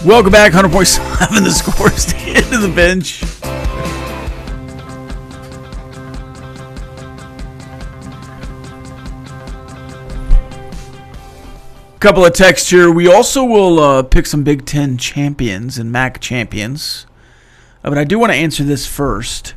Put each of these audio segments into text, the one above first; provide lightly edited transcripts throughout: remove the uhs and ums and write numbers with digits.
Welcome back, 100.7 The Scores to get to the bench. Couple of texts here. We also will pick some Big Ten champions and MAC champions. But I do want to answer this first.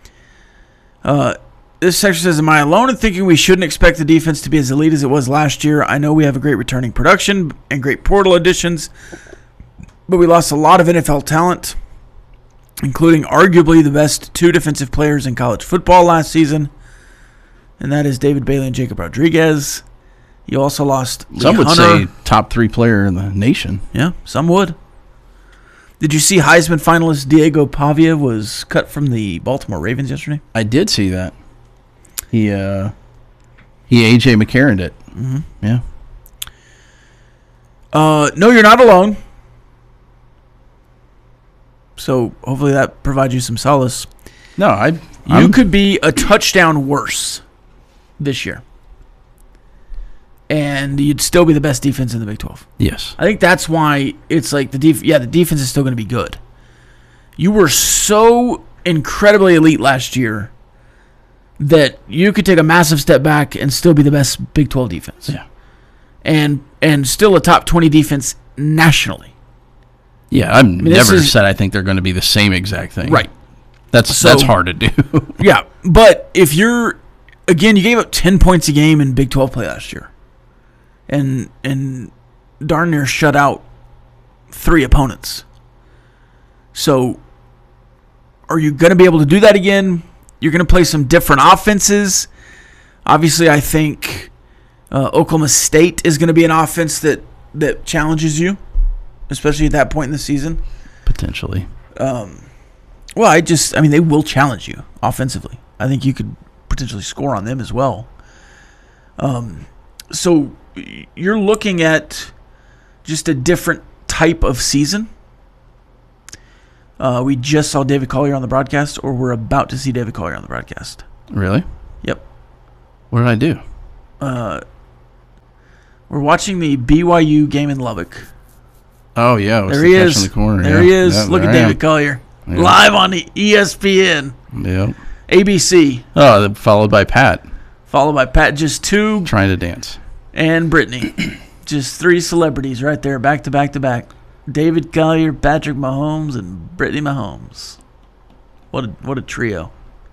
This section says, am I alone in thinking we shouldn't expect the defense to be as elite as it was last year? I know we have a great returning production and great portal additions, but we lost a lot of NFL talent, including arguably the best two defensive players in college football last season, and that is David Bailey and Jacob Rodriguez. You also lost Lee Some would Hunter. say top 3 player in the nation. Yeah, some would. Did you see Heisman finalist Diego Pavia was cut from the Baltimore Ravens yesterday? I did see that. He AJ McCarron'd it. Mm-hmm. Yeah. No, you're not alone. So hopefully that provides you some solace. No, You could be a touchdown worse this year, and you'd still be the best defense in the Big 12. Yes. I think that's why it's like the defense is still going to be good. You were so incredibly elite last year that you could take a massive step back and still be the best Big 12 defense. Yeah. And still a top 20 defense nationally. Yeah, I've never is- said I think they're going to be the same exact thing. Right. That's hard to do. Yeah, but if you're, again, you gave up 10 points a game in Big 12 play last year. And darn near shut out 3 opponents. So are you going to be able to do that again? You're going to play some different offenses. Obviously, I think Oklahoma State is going to be an offense that challenges you, especially at that point in the season. Potentially. Well, they will challenge you offensively. I think you could potentially score on them as well. So you're looking at just a different type of season. We just saw David Collier on the broadcast, or we're about to see David Collier on the broadcast. Really? Yep. What did I do? We're watching the BYU game in Lubbock. Oh, yeah. It was There the he catch is. in the corner. There yeah. he is. Yeah, Look at there I David am. Collier. Yeah. Live on the ESPN. Yep. ABC. Oh, followed by Pat Followed by Pat. Just 2 trying to dance. and Brittany. Just 3 celebrities right there, back to back to back. David Collier, Patrick Mahomes, and Brittany Mahomes. What a trio.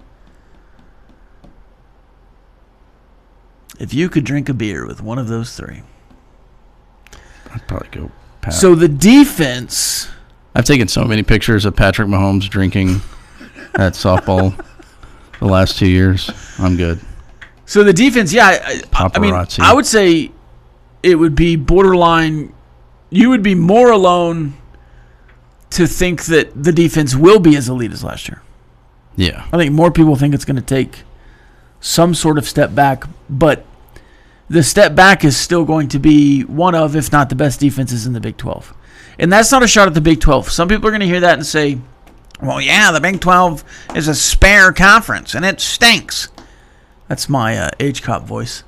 If you could drink a beer with one of those 3. I'd probably go Pat. So the defense... I've taken so many pictures of Patrick Mahomes drinking at softball the last 2 years. I'm good. So the defense, yeah, Paparazzi. I would say it would be borderline. You would be more alone to think that the defense will be as elite as last year. Yeah. I think more people think it's going to take some sort of step back, but the step back is still going to be one of, if not the best defenses in the Big 12. And that's not a shot at the Big 12. Some people are going to hear that and say, well, yeah, the Big 12 is a spare conference, and it stinks. That's my H-Cop voice.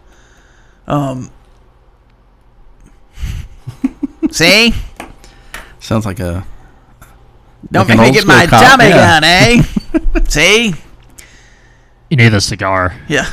See? Sounds like a... Don't like make an me old get my school cop. Tommy Yeah. gun, eh? See? You need a cigar. Yeah.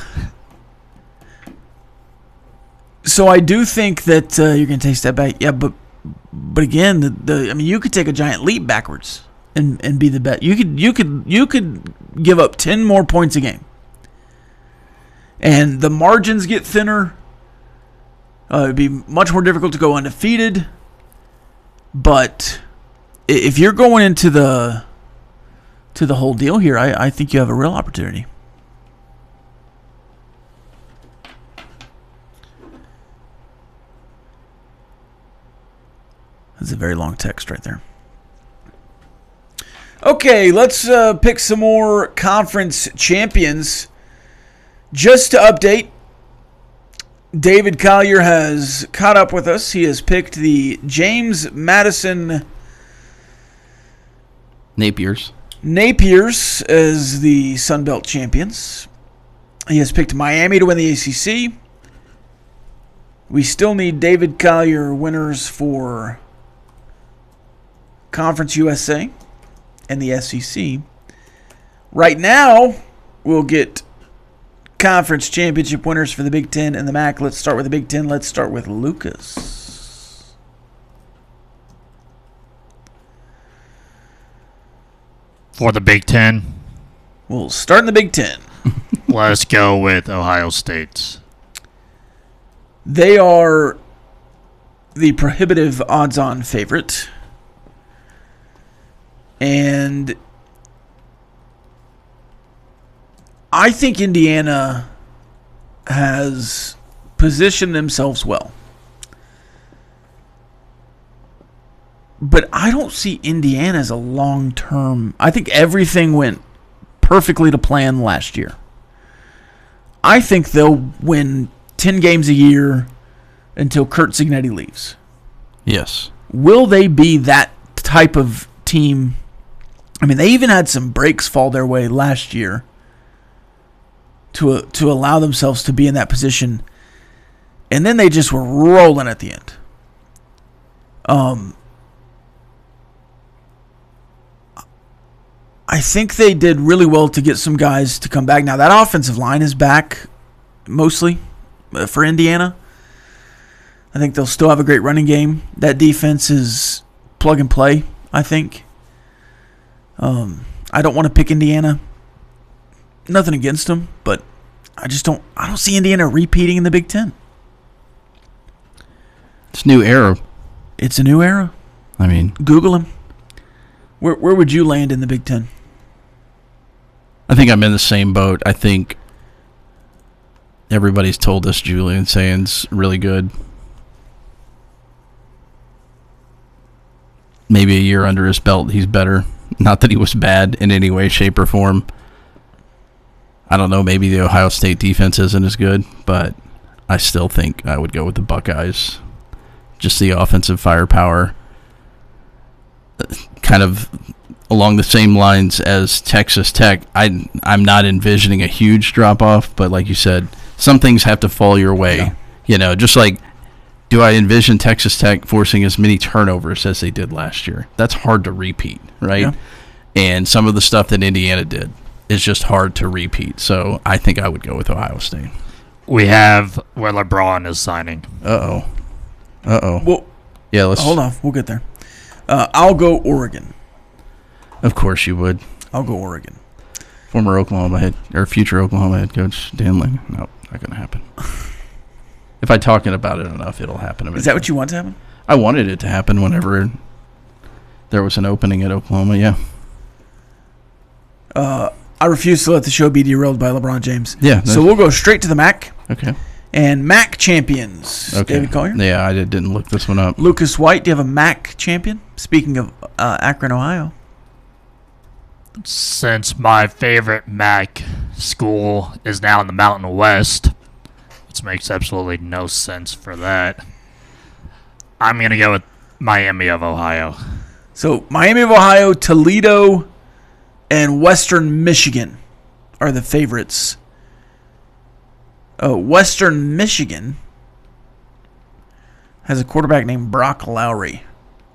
So I do think that you're going to take a step back. Yeah, but again, you could take a giant leap backwards and be the best. You could give up 10 more points a game, and the margins get thinner. It'd be much more difficult to go undefeated. But if you're going into the whole deal here, I think you have a real opportunity. That's a very long text right there. Okay, let's pick some more conference champions. Just to update, David Collier has caught up with us. He has picked the James Madison Napiers as the Sun Belt champions. He has picked Miami to win the ACC. We still need David Collier winners for Conference USA and the SEC. Right now, we'll get conference championship winners for the Big Ten and the MAC. Let's start with the Big Ten. Let's start with Lucas. For the Big Ten, We'll start in the Big Ten. let's go with Ohio State. They are the prohibitive odds-on favorite. And I think Indiana has positioned themselves well. But I don't see Indiana as a long-term. I think everything went perfectly to plan last year. I think they'll win 10 games a year until Kurt Cignetti leaves. Yes. Will they be that type of team? I mean, they even had some breaks fall their way last year to allow themselves to be in that position, and then they just were rolling at the end. I think they did really well to get some guys to come back. Now, that offensive line is back mostly for Indiana. I think they'll still have a great running game. That defense is plug and play, I think. I don't want to pick Indiana. Nothing against them, but I don't see Indiana repeating in the Big Ten. It's new era. It's a new era. I mean, Google him. Where would you land in the Big Ten? I think I'm in the same boat. I think everybody's told us Julian Sands really good. Maybe a year under his belt, he's better. Not that he was bad in any way, shape, or form. I don't know, maybe the Ohio State defense isn't as good, but I still think I would go with the Buckeyes. Just the offensive firepower. Kind of along the same lines as Texas Tech. I'm not envisioning a huge drop-off, but like you said, some things have to fall your way. Yeah. You know, just like, do I envision Texas Tech forcing as many turnovers as they did last year? That's hard to repeat, right? Yeah. And some of the stuff that Indiana did is just hard to repeat. So I think I would go with Ohio State. We have where LeBron is signing. Uh-oh. Well, yeah, let's hold on. We'll get there. I'll go Oregon. Of course you would. I'll go Oregon. Former Oklahoma head, or future Oklahoma head coach Dan Lanning. Nope, not going to happen. If I'm talking about it enough, it'll happen eventually. Is that what you want to happen? I wanted it to happen whenever there was an opening at Oklahoma, yeah. I refuse to let the show be derailed by LeBron James. Yeah. So we'll go straight to the MAC. Okay. And MAC champions. Okay. David Collier? Yeah, I didn't look this one up. Lucas White, do you have a MAC champion? Speaking of Akron, Ohio. Since my favorite MAC school is now in the Mountain West, which makes absolutely no sense for that, I'm going to go with Miami of Ohio. So Miami of Ohio, Toledo, and Western Michigan are the favorites. Western Michigan has a quarterback named Brock Lowry.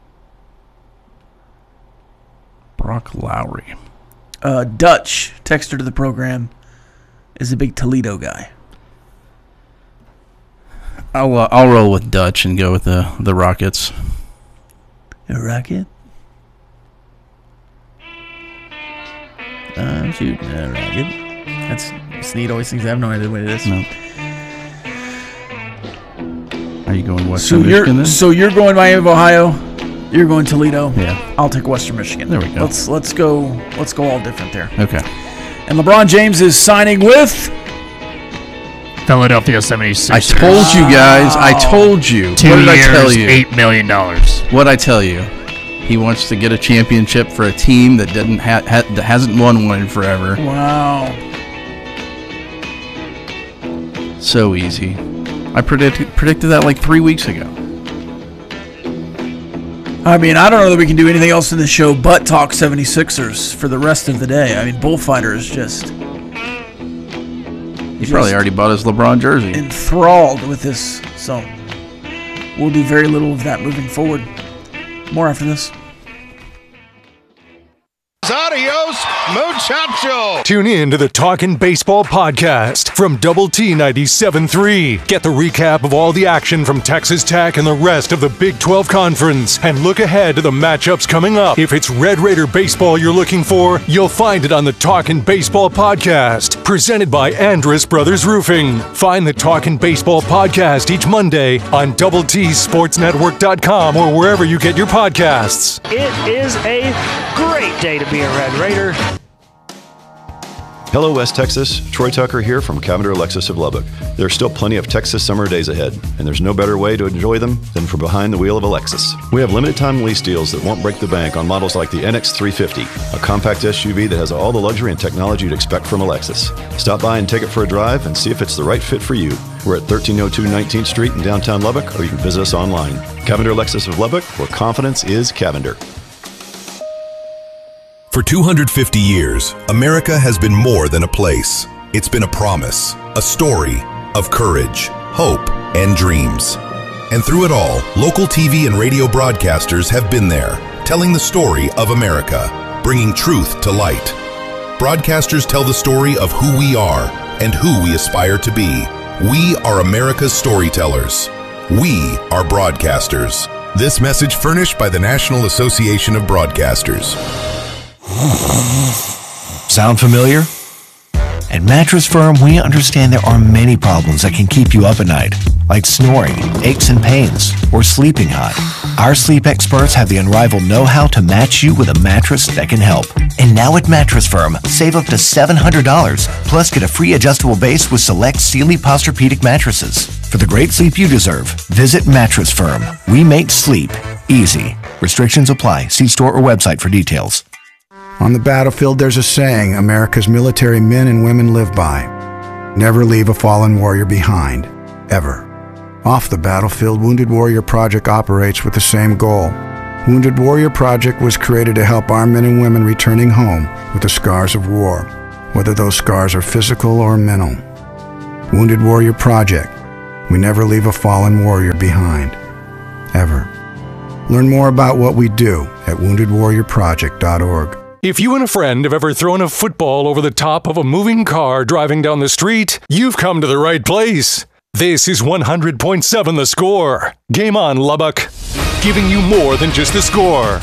Brock Lowry. Dutch, texter to the program, is a big Toledo guy. I'll roll with Dutch and go with the Rockets. A Rocket? I'm shooting a Rocket. That's neat. Always thinks I have no idea what it is. No. Are you going Western Michigan then? So you're going Miami of Ohio. You're going Toledo. Yeah. I'll take Western Michigan. There we go. Let's go all different there. Okay. And LeBron James is signing with Philadelphia 76ers. I told you guys. I told you. 2 what did years, I tell you? $8 million. What'd I tell you? He wants to get a championship for a team that that hasn't won one in forever. Wow. So easy. I predicted that like 3 weeks ago. I mean, I don't know that we can do anything else in the show but talk 76ers for the rest of the day. I mean, Bullfighter is just... He probably already bought his LeBron jersey. Enthralled with this, so we'll do very little of that moving forward. More after this. Adios, muchacho. Tune in to the Talkin' Baseball podcast from Double T 97.3. Get the recap of all the action from Texas Tech and the rest of the Big 12 Conference. And look ahead to the matchups coming up. If it's Red Raider baseball you're looking for, you'll find it on the Talkin' Baseball podcast, presented by Andrus Brothers Roofing. Find the Talkin' Baseball podcast each Monday on DoubleTSportsNetwork.com or wherever you get your podcasts. It is a great day to be a Red Raider. Hello, West Texas. Troy Tucker here from Cavender Lexus of Lubbock. There are still plenty of Texas summer days ahead, and there's no better way to enjoy them than from behind the wheel of a Lexus. We have limited-time lease deals that won't break the bank on models like the NX 350, a compact SUV that has all the luxury and technology you'd expect from a Lexus. Stop by and take it for a drive and see if it's the right fit for you. We're at 1302 19th Street in downtown Lubbock, or you can visit us online. Cavender Lexus of Lubbock, where confidence is Cavender. For 250 years, America has been more than a place. It's been a promise, a story of courage, hope, and dreams. And through it all, local TV and radio broadcasters have been there, telling the story of America, bringing truth to light. Broadcasters tell the story of who we are and who we aspire to be. We are America's storytellers. We are broadcasters. This message furnished by the National Association of Broadcasters. Sound familiar? At Mattress Firm, we understand there are many problems that can keep you up at night, like snoring, aches and pains, or sleeping hot. Our sleep experts have the unrivaled know-how to match you with a mattress that can help. And now at Mattress Firm, save up to $700, plus get a free adjustable base with select Sealy Posturepedic mattresses. For the great sleep you deserve, visit Mattress Firm. We make sleep easy. Restrictions apply. See store or website for details. On the battlefield, there's a saying America's military men and women live by. Never leave a fallen warrior behind, ever. Off the battlefield, Wounded Warrior Project operates with the same goal. Wounded Warrior Project was created to help our men and women returning home with the scars of war, whether those scars are physical or mental. Wounded Warrior Project. We never leave a fallen warrior behind, ever. Learn more about what we do at woundedwarriorproject.org. If you and a friend have ever thrown a football over the top of a moving car driving down the street, you've come to the right place. This is 100.7 The Score. Game on, Lubbock. Giving you more than just the score.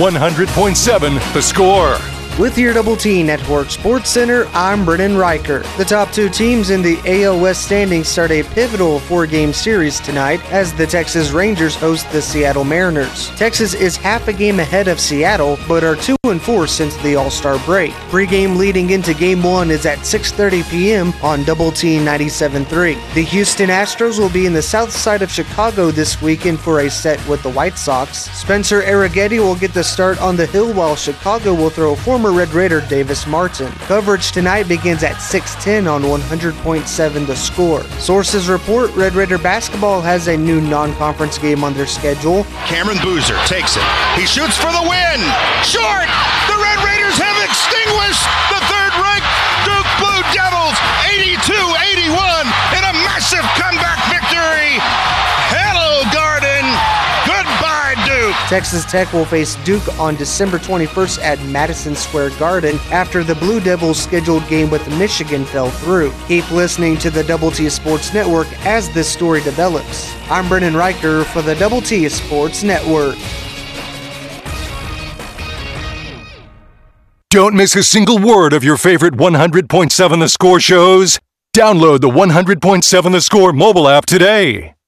100.7 The Score. With your Double T Network Sports Center, I'm Brennan Riker. The top two teams in the AL West standings start a pivotal four-game series tonight as the Texas Rangers host the Seattle Mariners. Texas is half a game ahead of Seattle, but are 2-4 since the All-Star break. Pre-game leading into Game 1 is at 6:30 p.m. on Double T 97.3. The Houston Astros will be in the south side of Chicago this weekend for a set with the White Sox. Spencer Arrighetti will get the start on the hill while Chicago will throw former Red Raider Davis Martin. Coverage tonight begins at 6:10 on 100.7 The Score. Sources report Red Raider basketball has a new non-conference game on their schedule. Cameron Boozer takes it. He shoots for the win. Short! The Red Raiders have extinguished the third-ranked Duke Blue Devils 82-81 in a massive comeback victory. Hello, Garden. Goodbye, Duke. Texas Tech will face Duke on December 21st at Madison Square Garden after the Blue Devils' scheduled game with Michigan fell through. Keep listening to the Double T Sports Network as this story develops. I'm Brennan Riker for the Double T Sports Network. Don't miss a single word of your favorite 100.7 The Score shows. Download the 100.7 The Score mobile app today.